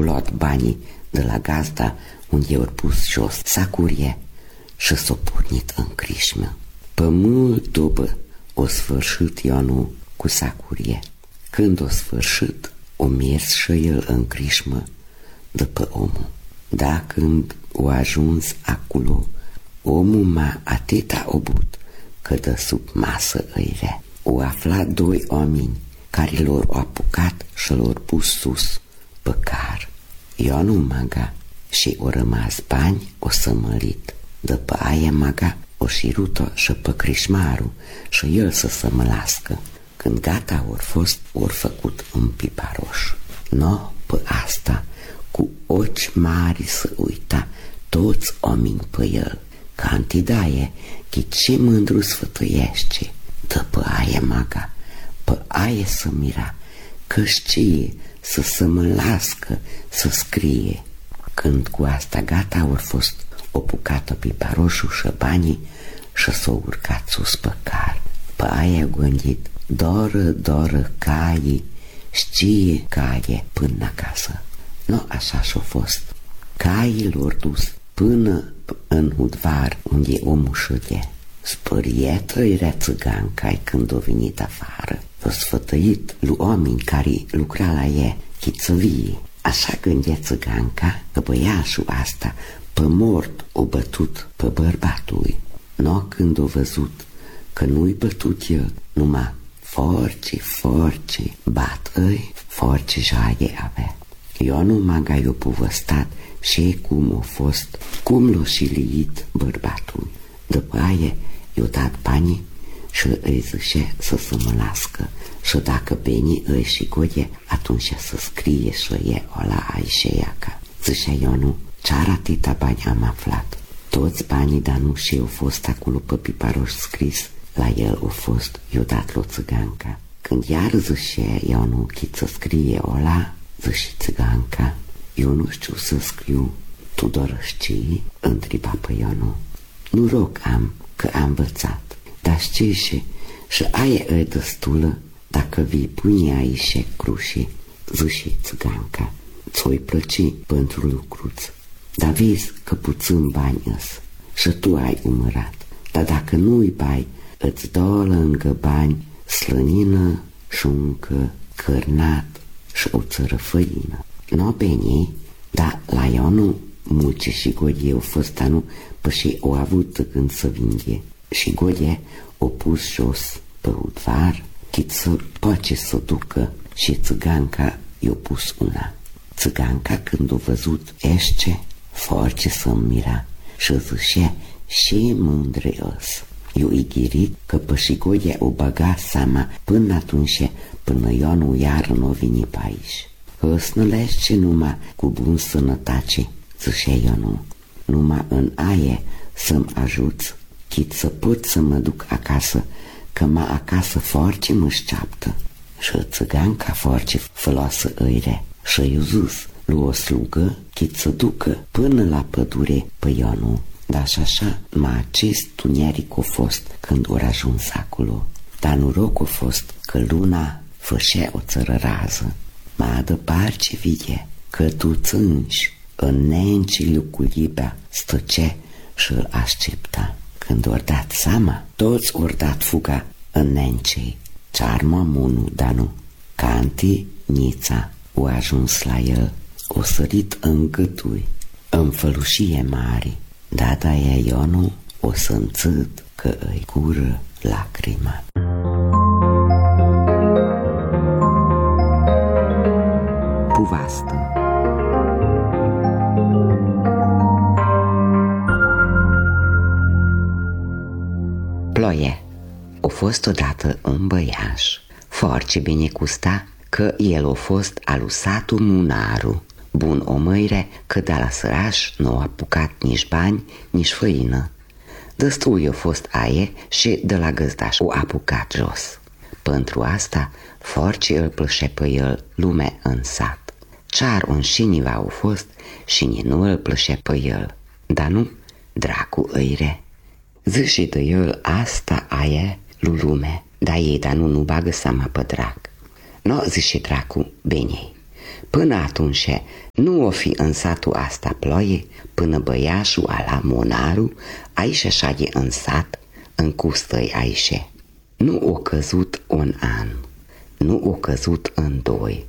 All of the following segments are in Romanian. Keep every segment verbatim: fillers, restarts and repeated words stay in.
o luat banii de la gazda unde i-au pus jos sacurie și s-o pornit în crișmă. Pe mult după o sfârșit Ionu cu sacurie. Când o sfârșit, o mers și el în crișmă după omul. Da, când o ajuns acolo, omul m-a atâta obut că de sub masă îi rea. O aflat doi oameni care l-au apucat și l-au pus sus pe car. Ionu maga și o rămas bani o sămălit. După aia maga o șirut-o și pe crișmarul și el să sămălască. Când gata ori fost, ori făcut un piparoș. No, pe asta, cu ochi mari să uita toți oameni pe el. Ca antidaie, că ce mândru sfătuiește. După aia maga, pe aia să mira, că știe să sămălască, să scrie. Când cu asta gata ori fost opucat-o piparoșul și banii și s-o urcat sus pe car. Pe aia gândit, doră, doră caii, știe caie până acasă. Nu așa și-a fost. Caii l-au dus până în hudvar unde omul șude. Spărietă era țiganca când a venit afară. A sfătăit lui oameni care lucra la ea chițăvie. Așa gândea țiganca că băiașul asta pe mort o bătut pe bărbatul. No, când a văzut că nu-i bătut el, numai force, force, bat îi, force jaie avea. Ionu maga i-o povăstat și cum a fost, cum l-a șiliit bărbatul. După aia i-o dat banii și îi zice să sămălască și dacă beni îi și goie, atunci să scrie și e ola ai și iaca. Zice Ionu, ce-ar atâta bani am aflat? Toți banii, dar nu și eu fost acolo pe piparoș scris, la el a fost, i-o dat lui țiganca. Când iar zice Ionu chit să scrie ola, zice țiganca, eu nu știu să scriu, tu doar știi? Întreba pe Ionu. Nu rog am, că am învățat, dar știi și, și aia e destulă dacă vii pune aici crușii, zice țiganca, ți-o-i plăci pentru lucruț. Dar vezi că puțin bani îs și tu ai umărat, dar dacă nu-i bai, îți dă lângă bani slănină, șuncă, cărnat și o țărăfăină. Nu bine, dar la Ionu muce și godie o fost anu, păși o avut de gând să vindie. Și godie o pus jos pe udvar, chit să poate să ducă și țiganca i-o pus una. Țiganca când o văzut ește, force să-mi mira și zice și mândre îs. Eu i ghirit că pășigodia o băga seama până atunci, până Ionu iar n-o vini pe aici. Hăsnălește numai cu bun sănătate, zice Ionu, numai în aie să-mi ajuți, chit să pot să mă duc acasă, că mă acasă force mă șteaptă. Și țiganca force făloasă îire și i-o zis lui o slugă chit să ducă până la pădure pe Ionu. Dar și așa, mai acest tuneric a fost când ori ajuns acolo. Dar noroc a fost că luna fășea o țărărază. Mai departe vide că tu țânși în nenci luculibea stăce și îl aștepta. Când ori dat seama, toți ori dat fuga în nencei. Cearma munu, dar nu. Canti, nița, o ajuns la el, o sărit în gâtui, în fălușie mari. Data ea Ionu o să-nțât că îi cură lacrima. Puvastă. Ploie. O fost odată un băiaș, foarte bine custa, că el o fost alusatul Munaru. Bun omăire că de la săraș nu a apucat nici bani, nici făină. Destui a fost aie și de la găzdaș o apucat jos. Pentru asta, force îl plășe pe el lume în sat. Cear un șiniva au fost și ni nu îl plășe pe el, dar nu, dracu îire. Zice de el asta aie lui lume, dar ei dar nu nu bagă seama pe drac. No, zice dracu, bine, Până atunci nu o fi în satul asta ploaie, până băiașul ala Monaru aici șaie în sat, în custăi aici. Nu o căzut un an, nu o căzut în doi,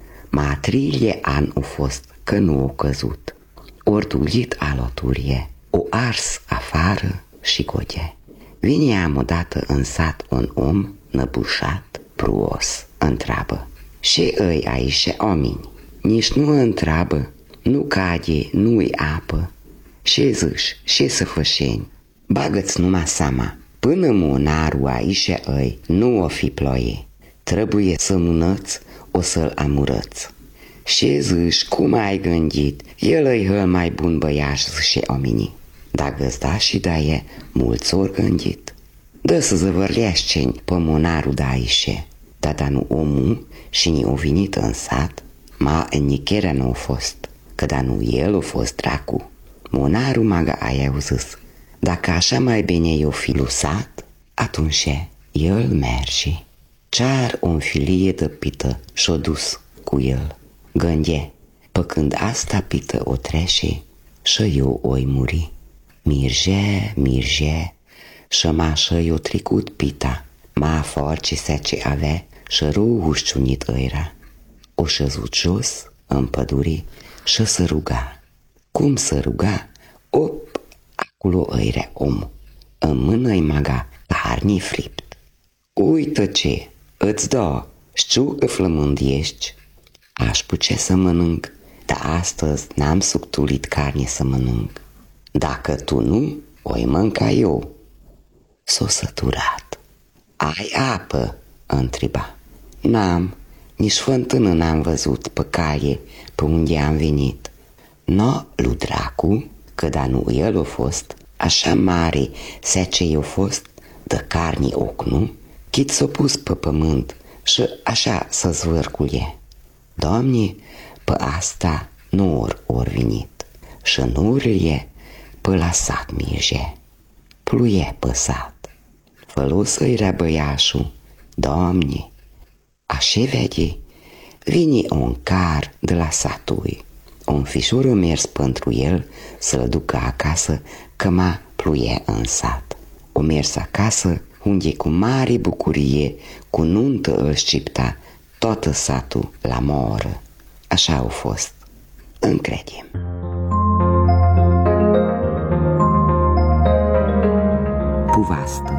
ma triile an o fost că nu o căzut. Ori dulit aloturie, o ars afară și coge. Vine am odată în sat un om năbușat, pruos, întreabă: și îi aici omini? Nici nu întreabă, nu cade, nu-i apă. Și zici, și să fășeni? Bagă-ți numai seama, până Monaru aici îi nu o fi ploaie, trebuie să munăți, o să-l amurăți. Și zici, cum ai gândit? El e cel mai bun băiaș, zice omenii. Dar găzda și daie mulți ori gândit. Dă să zăvărleasceni pe Monaru de aici. Dar da nu omul și ni-o venit în sat, ma în nicherea nu a fost, că da nu el a fost dracu. Monaru maga aia au zis, dacă așa mai bine i-o fi lusat, atunci el merge. Cear o filie de pită și-o dus cu el. Gânde, pe când asta pită o trece, și eu oi muri. Mirge, mirge, și mașă i-o trecut pita, ma force se ce avea și ruhușciunit era. O șezut jos în pădure și se ruga. Cum se ruga? Op, acolo era om. În mână-i maga harni fript. Uită ce, îți dă, știu că flămând ești. Aș putea să mănânc, dar astăzi n-am suctulit carne să mănânc. Dacă tu nu, o-i mânca eu. S-o săturat. Ai apă? Întreba. N-am, nici fântână n-am văzut pe cale pe unde am venit. No, lui dracu, că da nu el a fost, așa mare sece i-a fost, de carne ocnu, chit s-o pus pe pământ și așa să zvârcule. Doamne, pe asta nu ori ori venit și nurile pe la sat mirge. Pluie pe sat. Fălusă era băiașul, Doamne, așa vede, vine un car de la satului. Un fișor a mers pentru el să-l ducă acasă, că ma pluie în sat. O mers acasă, unde cu mare bucurie, cu nuntă îl scipta toată satul la moră. Așa au fost, încredem. Puvastă.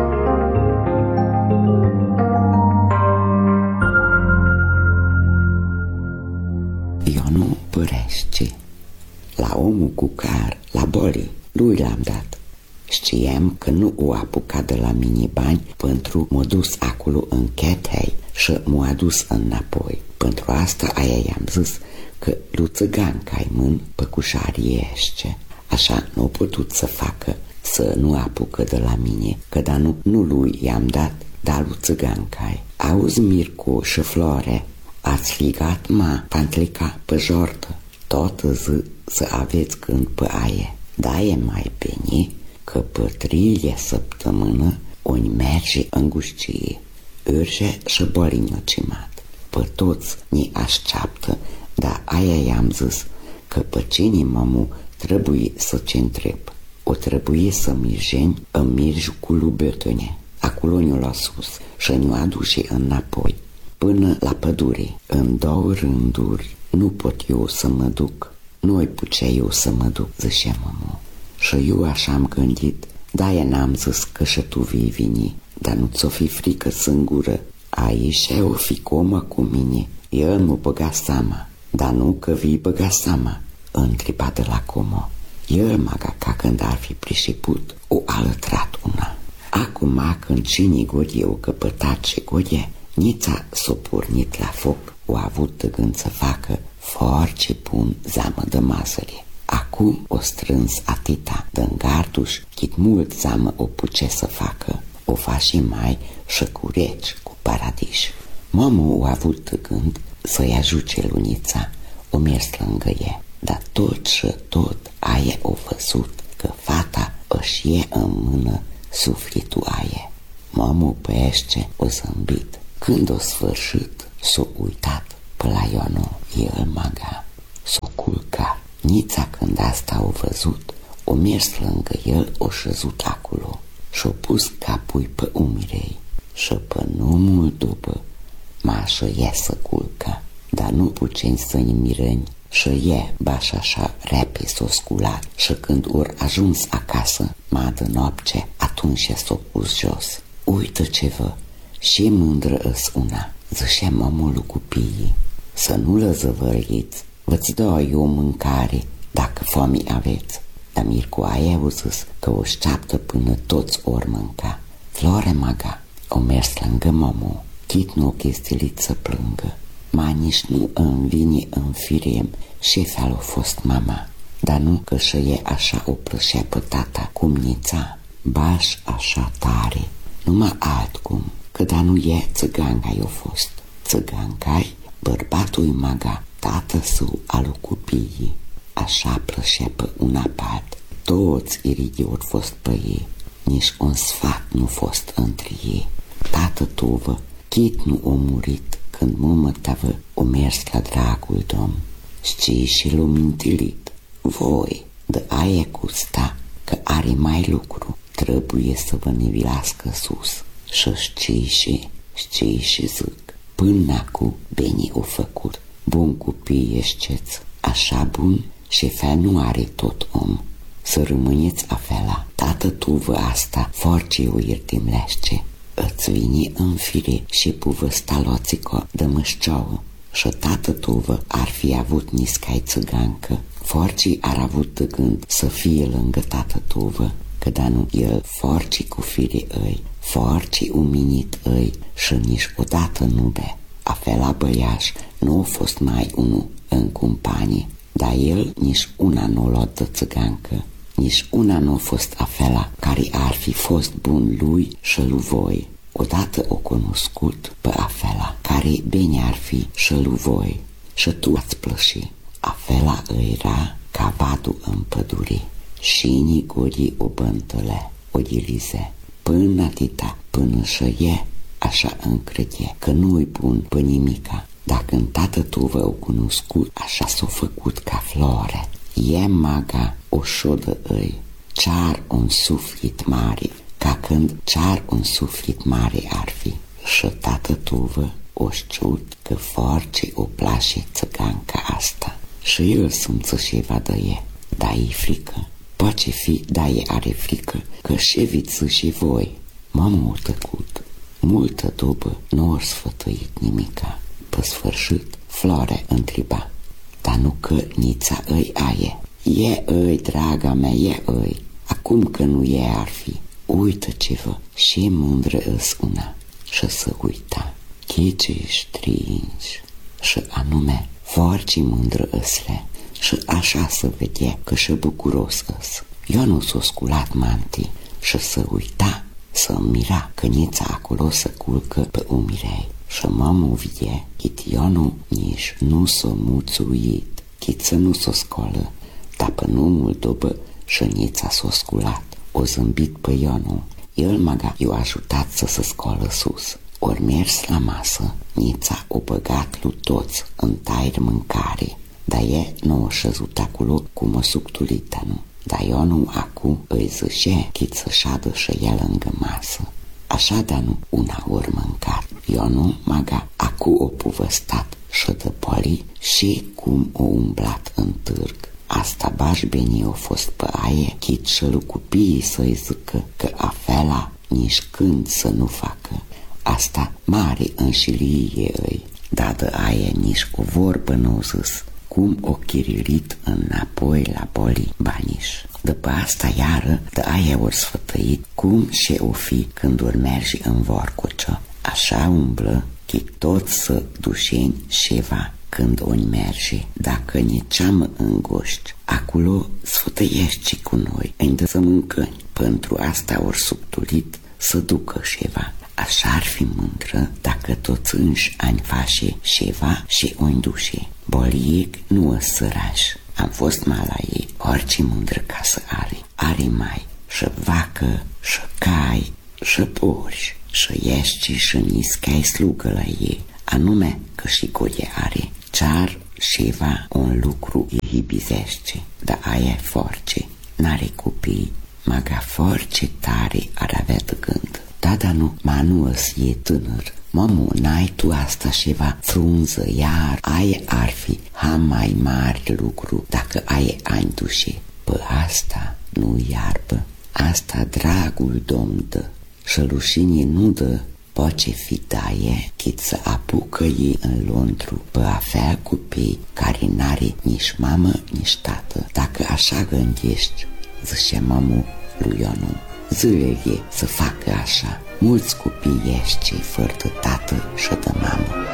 Ionu părește. La omul cu car, la boli, lui l-am dat. Știam că nu o apucat de la mine bani pentru m-a dus acolo în Chethei și m-a adus înapoi. Pentru asta aia i-am zis că lui țăganca-i mân pe cușariește. Așa nu a putut să facă să nu apucă de la mine, că da nu, nu lui i-am dat, dar lui țăganca-i. Auzi, Mircu și Flore, ați ligat ma pantlica pe jordă, tot zi să aveți gând pe aie. Da, e mai bine că pe triile săptămână ori merge în gușcie, urge și bolină cimat. Pe toți ni așteaptă, dar aia i-am zis că pe cine mămu trebuie să ce întreb. O trebuie să mirgeni în mirju cu lubătâne. Acolo ne-o l-a sus și ne-o aduce înapoi, până la pădure. În două rânduri nu pot eu să mă duc, nu-i putea eu să mă duc, zicea mămu. Și eu așa am gândit, de-aia n-am zis că și tu vei veni, dar nu ți-o fi frică singură. Aici o fi comă cu mine, el nu băga seama, dar nu că vii băga seama, întreba de la comă. El maga ca când ar fi prișiput, o alătrat una. Acum când cine godie o căpătat și godie, nița s-o pornit la foc, o avut de gând să facă foarte bun zamă de masăre. Acum o strâns atita de-n garduș, chit mult zamă o puce să facă, o face mai și cu reci, cu paradiș. Mamă a avut de gând să-i ajuce lunița, o mers lângă ea, dar tot și tot aia o văzut că fata își e în mână sufletul aia. Mamă pește o zâmbit. Când o sfârșit, s-o uitat pe la Ioanu, el maga, s-o culca. Nița când asta au văzut, o mers lângă el, o șezut acolo și-o pus capul pe umirei și pe nu mult după mașă e să culca, dar nu puceni să-i mirăni și e baș așa repe s-o sculat și când ori ajuns acasă, madă noapte, atunci s-o pus jos. Uită ce vă, și mândră îs una, zășea mamolul cupiii, să nu lă zăvăriți, vă-ți dau eu mâncare dacă foame aveți. Dar Mircu aia au zis că o șteaptă până toți ori mânca. Flore maga o mers lângă mamu, chit nu o chestilit să plângă. Ma nici nu îmi vine în firem șefea-l-a fost mama, dar nu că și e așa o plășea pe tata cum nița, baș așa tare, numai altcum, că da nu e țăganca i-o fost. Țăganca-i bărbatul-i maga, tată său alu cupiii, așa plășea pe una pat, toți iridii ori fost pe ei, nici un sfat nu fost între ei. Tată tovă, chit nu o murit când mumă tavă o mers la dragul domn. Știi și l-o mintilit, voi, de aia custa, că are mai lucru, trebuie să vă nevilască sus. Și știi și, știi și zic, până acu bine o făcut, bun copii eșceți, așa bun, șefea nu are tot om. Să rămâneți afela, tată tu vă asta, force o iertimlește. Îți vine în fire și puvăsta loțico de mășcioă și tată tu vă ar fi avut niscai țăgancă. Forcii ar avut de gând să fie lângă tată tu vă, că da nu el forcii cu fire îi, forcii uminit îi și nici odată nu be. Afela băiaș nu a fost mai unul în companie, dar el nici una nu l-a luat de țăgancă, nici una nu a fost afela care ar fi fost bun lui și lui voi. Odată o cunoscut pe afela care bine ar fi și lui voi și tu ați plăși. Afela era ca vadul în pădure și nigorii o bântăle, o dilize, până atâta, până și e, așa încrede că nu-i bun pe nimica. Dacă în tată tu v-au cunoscut, așa s-o făcut ca flore. E maga o șodă îi, cear un suflet mare, ca când cear un suflet mare ar fi. Și tată tu vă o știut că force o place țăganca asta. Și el simță ceva de e, da e frică. Poate fi, da e are frică, că șeviți și voi. M-am tăcut, multă după nu ori sfătuit nimica. Pe sfârșit, Flore întreba, dar nu că nița îi aie. E îi, draga mea, e îi, acum că nu e ar fi. Uită ceva și mândră îs una și să uita, chice stringi și anume, forci mândră îsle și așa să vede că și bucuros îs. Eu nu s-o sculat mantii și să uita, să mira că nița acolo să culcă pe umirei. Și mamă vie, chit Ionu nici nu s-o mulțuit, chit să nu s-o scolă, dar pe nu mult după și nița s-o sculat. O zâmbit pe Ionu, el maga i-o ajutat să se scolă sus. Ori mers la masă, nița o băgat lui toți în tair mâncare, dar e nu o șezut acolo cum o suctulită nu. Dar Ionu acu îi zășe chit să șadă și el lângă masă. Așa da nu una ori mâncat. Ionu maga acu o povăstat și de poli și cum o umblat în târg. Asta baș bine o fost pe aie, chit și lui copiii să-i zică că afela nici când să nu facă. Asta mare înșilie îi, dar de aie nici o vorbă n-o zis, cum o chirilit înapoi la poli baniș. După asta iară, de aia ori sfătăit cum și o fi când ori merge în vorcociă. Așa umblă, chit tot să dușeni ceva când ori merge, dacă ne ceamă îngoști, acolo sfătăiești cu noi, îndă să mâncăni. Pentru asta ori subtulit să ducă ceva. Așa ar fi mândră dacă toți înși ani face ceva și o îndușe. Boliec nu o săraș. Am fost mai la ei, orice mândră casă are. Are mai și vacă, și cai, și porci, și iești și niscai slugă la ei. anume că și goie are. Char ceva un lucru ihibizește, dar aia force, n-are copii, maga force tare ar avea de gând. Da, dar nu, ma nu îs e tânăr. Mămu, n-ai tu asta ceva frunză, iar aia ar fi ha mai mare lucru dacă ai ani dușe. Pă asta nu iarbă, asta dragul domn dă, și rușine nu dă, poce fi daie, chit să apucă ei în Londru, pă avea copii care n-are nici mamă, nici tată. Dacă așa gândești, zice mămu lui Ionu, zile să facă așa. Mulți copii ești cei fără de tată și de mamă.